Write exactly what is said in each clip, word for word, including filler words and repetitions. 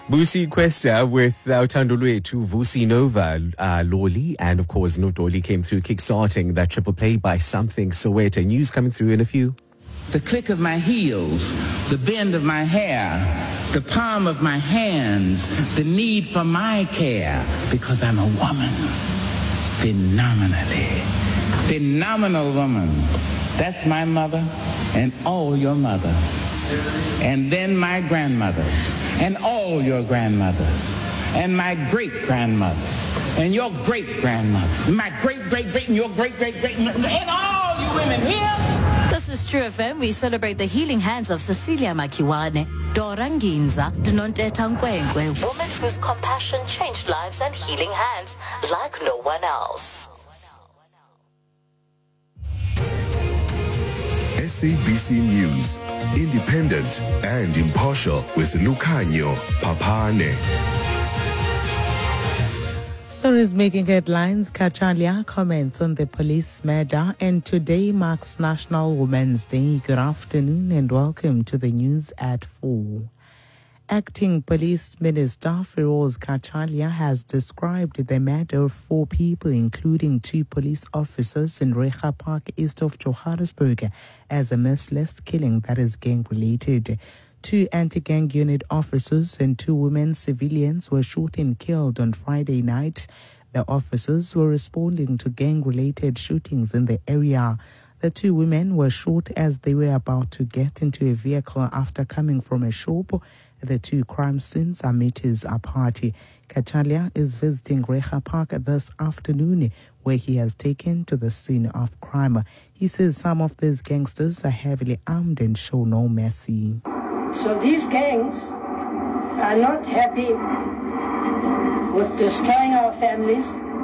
Busi Questa with uh, Uthandolwe to Vusi Nova, uh, Loli, and of course Not Loli came through kickstarting that triple play by Something Soweto. News coming through in a few. The click of my heels, the bend of my hair, the palm of my hands, the need for my care, because I'm a woman. Phenomenally. Phenomenal woman. That's my mother and all your mothers. And then my grandmothers and all your grandmothers and my great-grandmothers and your great-grandmothers, my great-great-great and your great-great-great and all you women here. This is True F M. We celebrate the healing hands of Cecilia Makiwane, Dora Nginza, Dinonteta Nkwenkwe, women whose compassion changed lives and healing hands like no one else. S A B C News, independent and impartial with Lucanio Papane. Stories making headlines. Cachalia comments on the police murder, and today marks National Women's Day. Good afternoon and welcome to the news at four. Acting Police Minister Feroz Cachalia has described the murder of four people, including two police officers in Recha Park, east of Johannesburg, as a merciless killing that is gang-related. Two anti-gang unit officers and two women civilians were shot and killed on Friday night. The officers were responding to gang-related shootings in the area. The two women were shot as they were about to get into a vehicle after coming from a shop. The two crime scenes are meters apart. Cachalia is visiting Recha Park this afternoon, where he has taken to the scene of crime. He says some of these gangsters are heavily armed and show no mercy. So these gangs are not happy with destroying our families,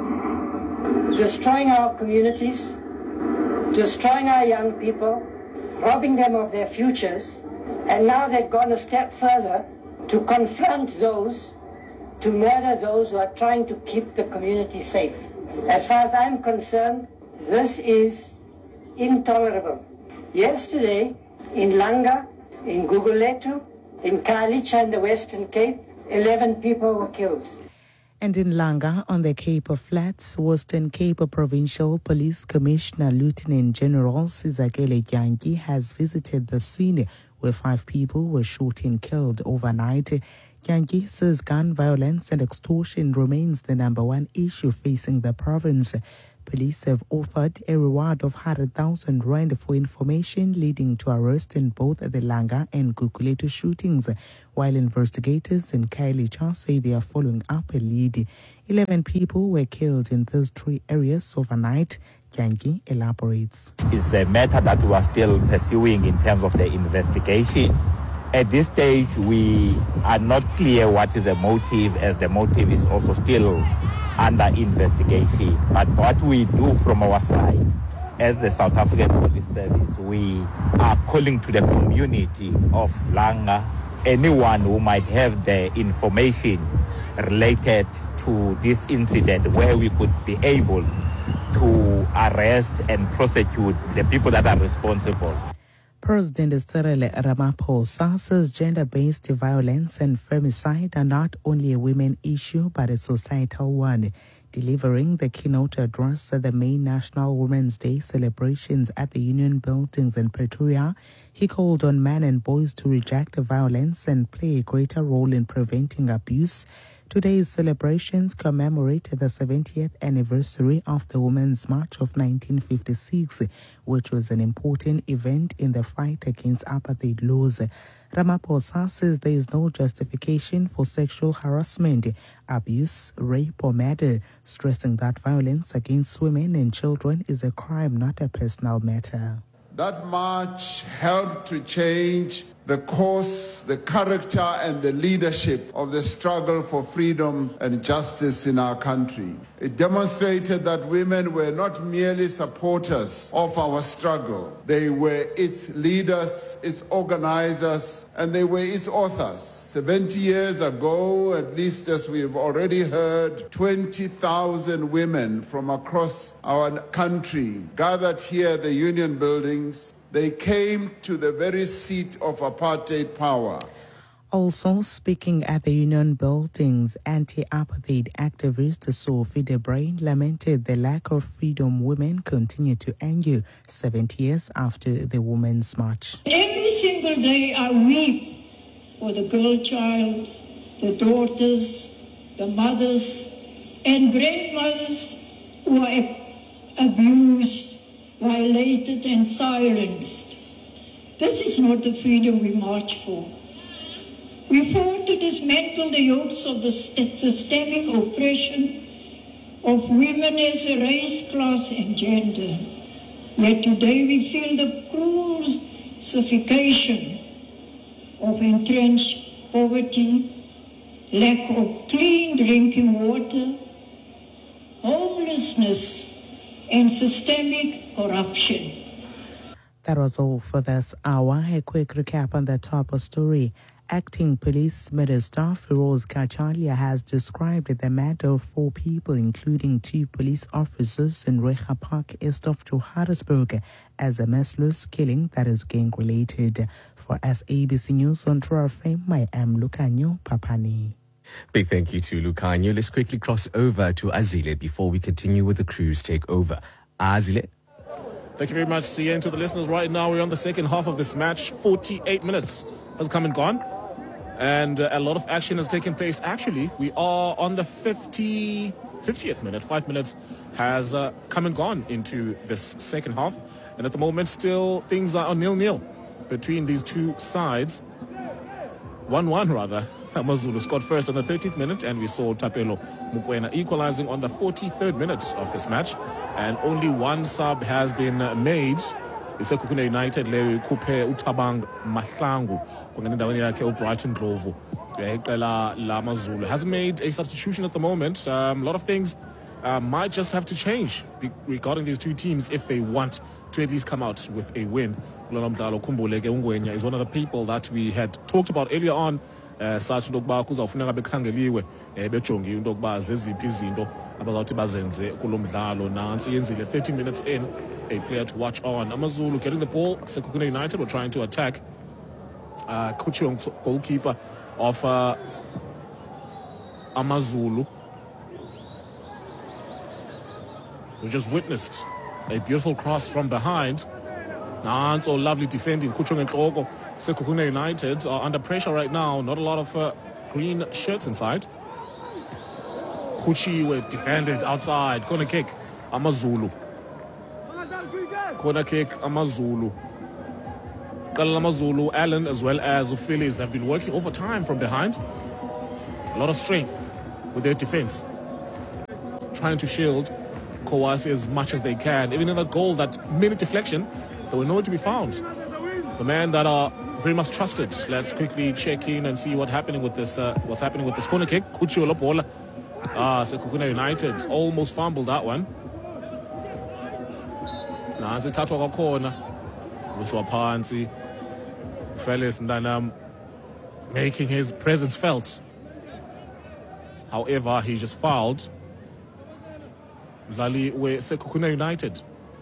destroying our communities, destroying our young people, robbing them of their futures, and now they've gone a step further to confront those, to murder those who are trying to keep the community safe. As far as I'm concerned, this is intolerable. Yesterday, in Langa, in Gugulethu, in Khayelitsha in the Western Cape, eleven people were killed. And in Langa, on the Cape of Flats, Western Cape Provincial Police Commissioner Lieutenant General Sizakele Jantyi has visited the scene where five people were shot and killed overnight. Jantyi says gun violence and extortion remains the number one issue facing the province. Police have offered a reward of one hundred thousand rand for information leading to arrest in both the Langa and Gugulethu shootings, while investigators in Khayelitsha say they are following up a lead. Eleven people were killed in those three areas overnight. Jantyi elaborates. It's a matter that we are still pursuing in terms of the investigation. At this stage, we are not clear what is the motive, as the motive is also still under investigation. But what we do from our side, as the South African Police Service, we are calling to the community of Langa, anyone who might have the information related to this incident where we could be able to arrest and prosecute the people that are responsible. President Cyril Ramaphosa says gender-based violence and femicide are not only a women issue but a societal one. Delivering the keynote address at the main National Women's Day celebrations at the Union Buildings in Pretoria, he called on men and boys to reject violence and play a greater role in preventing abuse. Today's celebrations commemorate the seventieth anniversary of the Women's March of nineteen fifty-six, which was an important event in the fight against apartheid laws. Ramaphosa says there is no justification for sexual harassment, abuse, rape or murder, stressing that violence against women and children is a crime, not a personal matter. That march helped to change the course, the character and the leadership of the struggle for freedom and justice in our country. It demonstrated that women were not merely supporters of our struggle. They were its leaders, its organizers, and they were its authors. seventy years ago, at least as we've already heard, twenty thousand women from across our country gathered here at the Union Buildings. They came to the very seat of apartheid power. Also speaking at the Union Buildings, anti-apartheid activist Sophie de Bruyn lamented the lack of freedom women continue to endure seventy years after the Women's March. Every single day I weep for the girl child, the daughters, the mothers and grandmothers who are abused, violated and silenced. This is not the freedom we march for. We fought to dismantle the yokes of the systemic oppression of women as a race, class and gender. Yet today we feel the cruel suffocation of entrenched poverty, lack of clean drinking water, homelessness and systemic corruption. That was all for this hour. A quick recap on the top of story. Acting Police Minister Firoz Kachalia has described the murder of four people, including two police officers in Recha Park, east of Johannesburg, as a merciless killing that is gang-related. For S A B C News on True F M, I am Lucanio Papani. Big thank you to Lucanio. Let's quickly cross over to Azile before we continue with the cruise takeover. Azile. Thank you very much, C N. To the listeners, right now we're on the second half of this match. forty-eight minutes has come and gone. And uh, a lot of action has taken place. Actually, we are on the fifty, fiftieth minute. Five minutes has uh, come and gone into this second half. And at the moment, still things are nil-nil between these two sides. one one rather. AmaZulu scored first on the thirtieth minute, and we saw Tapelo Mokoena equalizing on the forty-third minute of this match. And only one sub has been made. iSekhukhune United leyo ikhuphe uThabang Mahlangu kungena endaweni yakhe uBrighton Ndlovu. Iqela lamaZulu has made a substitution at the moment. Um, a lot of things uh, might just have to change regarding these two teams if they want to at least come out with a win. Kulona mdlalo Khumbuleke Ungwenya is one of the people that we had talked about earlier on. Uh, such lokuba kuzawufuneka bekhangeliwe bejongiwe into yokuba zeziphi izinto abazawuthi bazenze kulo mdlalo. Nansi yenzile thirty minutes in, a player to watch on. AmaZulu getting the ball. Sekhukhune United were trying to attack. Uh, Kuchong, goalkeeper of uh, AmaZulu, we just witnessed a beautiful cross from behind. Nanso lovely defending. Kuchong and Tloko. Sekhukhune United are under pressure right now. Not a lot of uh, green shirts inside. Kuchi were defended outside. Corner kick, AmaZulu. Corner kick, AmaZulu. AmaZulu, Allen as well as the Phillies have been working overtime from behind. A lot of strength with their defense. Trying to shield Kowasi as much as they can. Even in the goal, that minute deflection, they were nowhere to be found. The man that are very much trusted. Let's quickly check in and see what's happening with this. Uh, what's happening with this corner kick? Kuchi Olopola. Ah, Sekhukhune United almost fumbled that one. Nansi thathwa kwakhona. Uswa phansi. Felix Ndanam making his presence felt. However, he just fouled. Lali we Sekhukhune United.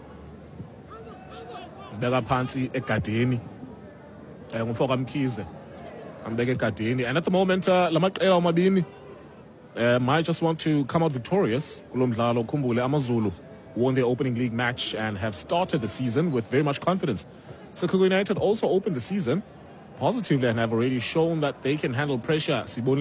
Beka phansi egadeni. Ngumfoka Mkhize ambeke egadeni, and at the moment uh, lamaqela omabini uh, might just want to come out victorious. Kulo mdlalo Khumbule AmaZulu won their opening league match and have started the season with very much confidence. Sekhukhune United also opened the season positively and have already shown that they can handle pressure.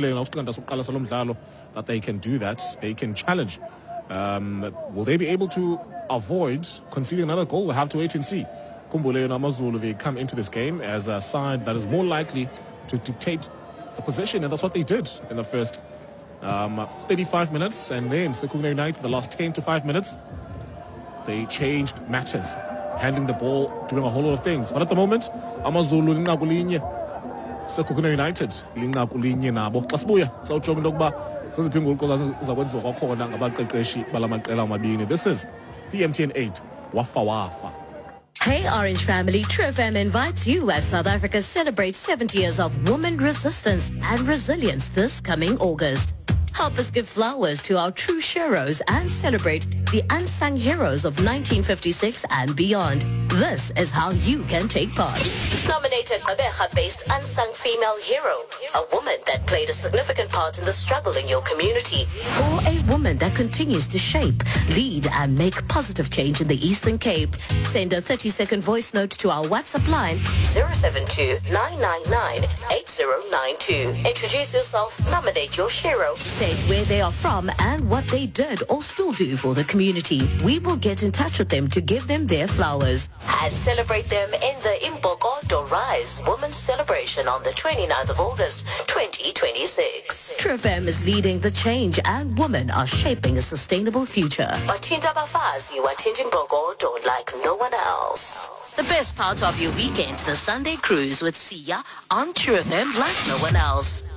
That they can do that. They can challenge. Um, will they be able to avoid conceding another goal? We'll have to wait and see. Khumbule and AmaZulu, they come into this game as a side that is more likely to dictate the position, and that's what they did in the first um, thirty-five minutes. And then Sekhukhune United, the last ten to five minutes, they changed matters, handling the ball, doing a whole lot of things. But at the moment, AmaZulu linqaku linye, Sekhukhune United linqaku linye nabo. Xa sibuya sawujonga into yokuba zeziphi iinguquko zakwenziwa kwakhona ngabaqeqeshi bala maqela amabini. This is the M T N eight Wafa Wafa. Hey Orange family, True F M invites you as South Africa celebrates seventy years of women resistance and resilience this coming August. Help us give flowers to our true heroes and celebrate the unsung heroes of nineteen fifty-six and beyond. This is how you can take part. Nominated Abeja-based unsung female hero, a woman that played a significant part in the struggle in your community, or a woman that continues to shape, lead, and make positive change in the Eastern Cape. Send a thirty-second voice note to our WhatsApp line zero seven two, nine nine nine, eight zero nine two. Introduce yourself, nominate your hero, state where they are from and what they did or still do for the community. We will get in touch with them to give them their flowers and celebrate them in the Imbogo Do Rise Women's Celebration on the twenty-ninth of August, twenty twenty-six. True F M is leading the change and women are shaping a sustainable future. Watinda Bafazi, Watinda Imbogo Do like no one else. The best part of your weekend, the Sunday cruise with Sia on True F M like no one else.